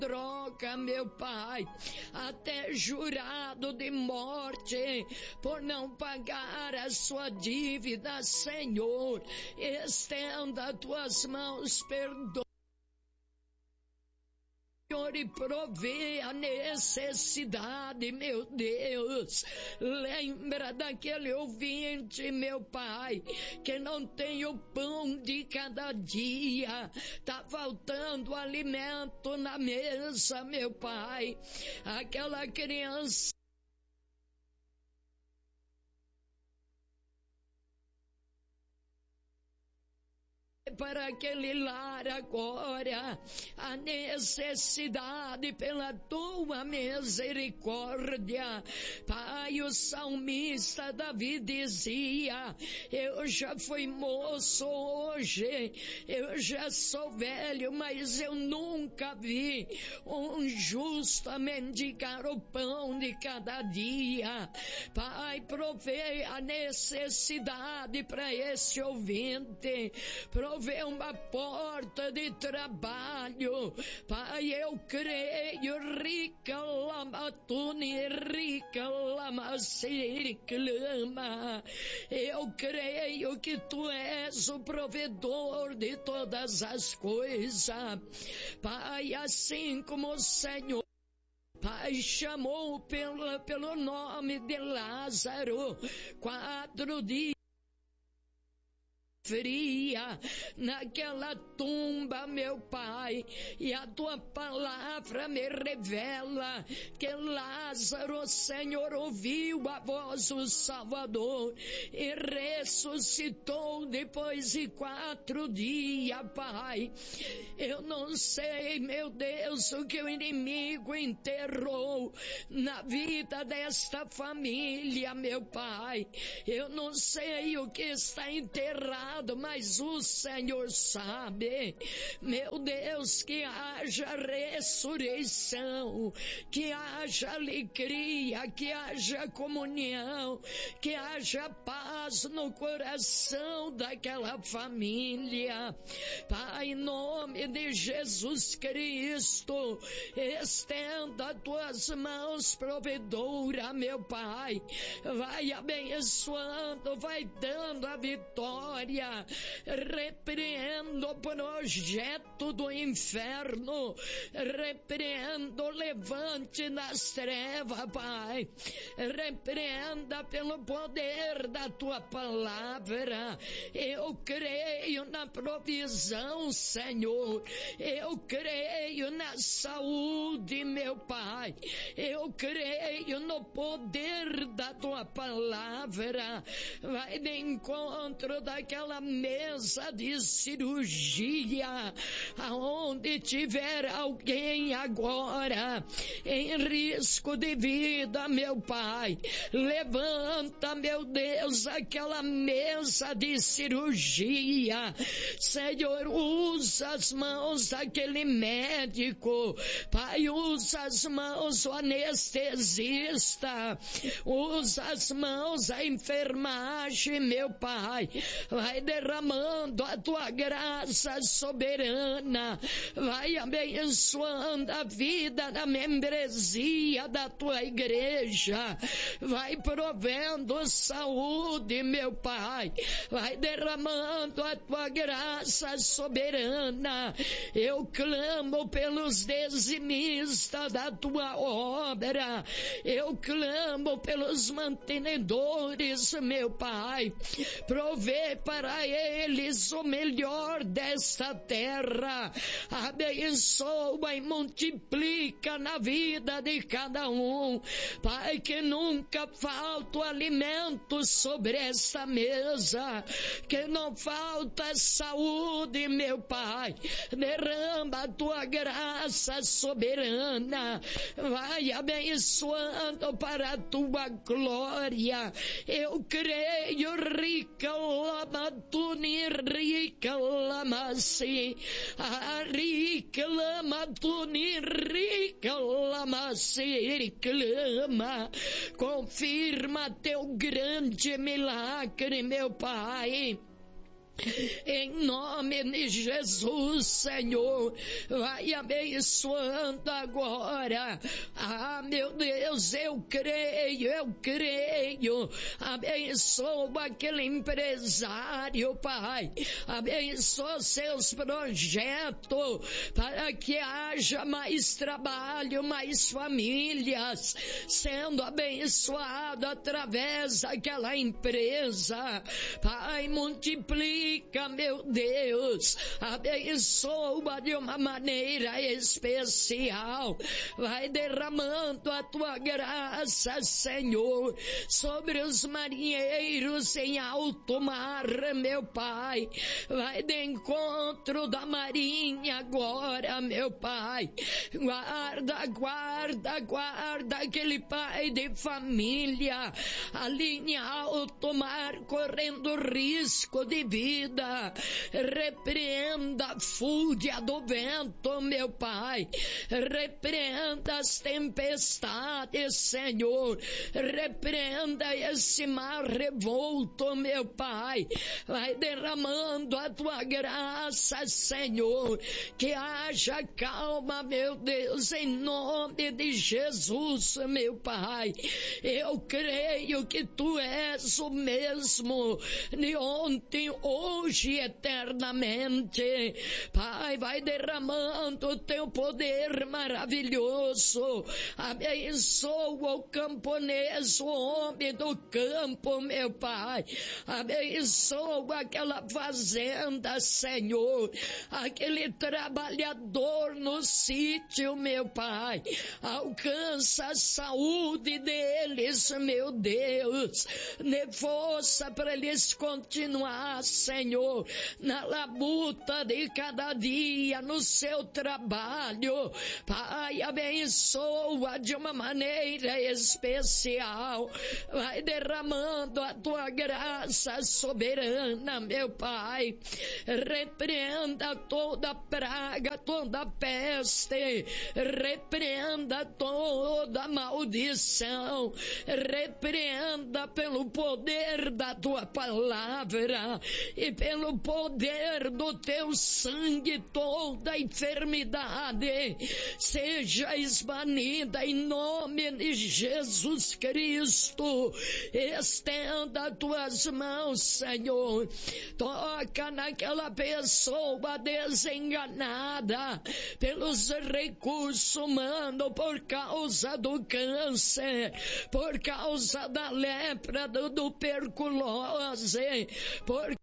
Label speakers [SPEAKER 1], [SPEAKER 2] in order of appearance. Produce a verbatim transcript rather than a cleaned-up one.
[SPEAKER 1] droga, meu Pai, até jurado de morte, por não pagar a sua dívida, Senhor, estenda tuas mãos, perdoa, Senhor, e provê a necessidade, meu Deus. Lembra daquele ouvinte, meu Pai, que não tem o pão de cada dia, tá faltando alimento na mesa, meu Pai. Aquela criança para aquele lar agora, a necessidade pela tua misericórdia. Pai, o salmista Davi dizia: eu já fui moço hoje, eu já sou velho, mas eu nunca vi um justo a mendigar o pão de cada dia. Pai, provê a necessidade para esse ouvinte, provê uma porta de trabalho. Pai, eu creio, rica lamatune, rica lamasiri clama. Eu creio que tu és o provedor de todas as coisas. Pai, assim como o Senhor, Pai, chamou pelo, pelo nome de Lázaro, quatro dias fria naquela tumba, meu Pai, e a tua palavra me revela que Lázaro, Senhor, ouviu a voz do Salvador e ressuscitou depois de quatro dias, Pai. Eu não sei, meu Deus, o que o inimigo enterrou na vida desta família, meu Pai. Eu não sei o que está enterrado, mas o Senhor sabe. Meu Deus, que haja ressurreição, que haja alegria, que haja comunhão, que haja paz no coração daquela família. Pai, em nome de Jesus Cristo, estenda tuas mãos provedora, meu Pai. Vai abençoando, vai dando a vitória. Repreendo o projeto do inferno, repreendo o levante das trevas, Pai. Repreenda pelo poder da tua palavra. Eu creio na provisão, Senhor. Eu creio na saúde, meu Pai. Eu creio no poder da tua palavra. Vai de encontro daquela mesa de cirurgia, aonde tiver alguém agora em risco de vida, meu Pai, levanta, meu Deus, aquela mesa de cirurgia. Senhor, usa as mãos daquele médico, Pai, usa as mãos do anestesista, usa as mãos da enfermagem, meu Pai. Vai derramando a tua graça soberana, vai abençoando a vida da membresia da tua igreja, vai provendo saúde, meu Pai, vai derramando a tua graça soberana. Eu clamo pelos dizimistas da tua obra, eu clamo pelos mantenedores, meu Pai, provê para eles o melhor desta terra, abençoa e multiplica na vida de cada um, Pai, que nunca falta o alimento sobre essa mesa, que não falta saúde, meu Pai. Derrama a tua graça soberana, vai abençoando para a tua glória. Eu creio, rica lamatuni, rica lamasi, rica lamatuni, rica lamasi, clama, confirma teu grande milagre, meu Pai. Em nome de Jesus, Senhor, vai abençoando agora. Ah, meu Deus, eu creio, eu creio. Abençoa aquele empresário, Pai. Abençoa seus projetos para que haja mais trabalho, mais famílias sendo abençoado através daquela empresa. Pai, multiplica, meu Deus, abençoa de uma maneira especial, vai derramando a tua graça, Senhor, sobre os marinheiros em alto mar, meu Pai, vai de encontro da marinha agora, meu Pai, guarda, guarda, guarda aquele pai de família, ali em alto mar, correndo risco de vida. Repreenda a fúria do vento, meu Pai, repreenda as tempestades, Senhor, repreenda esse mar revolto, meu Pai, vai derramando a tua graça, Senhor, que haja calma, meu Deus, em nome de Jesus, meu Pai. Eu creio que tu és o mesmo de ontem, hoje, eternamente. Pai, vai derramando o teu poder maravilhoso. Abençoa o camponês, o homem do campo, meu Pai. Abençoa aquela fazenda, Senhor. Aquele trabalhador no sítio, meu Pai. Alcança a saúde deles, meu Deus. Dê força para eles continuar, Senhor, na labuta de cada dia, no seu trabalho. Pai, abençoa de uma maneira especial. Vai derramando a tua graça soberana, meu Pai. Repreenda toda praga, toda peste. Repreenda toda maldição. Repreenda pelo poder da tua palavra e pelo poder do teu sangue toda enfermidade seja esbanida em nome de Jesus Cristo. Estenda as tuas mãos, Senhor, toca naquela pessoa desenganada pelos recursos humanos, por causa do câncer, por causa da lepra, do tuberculose, por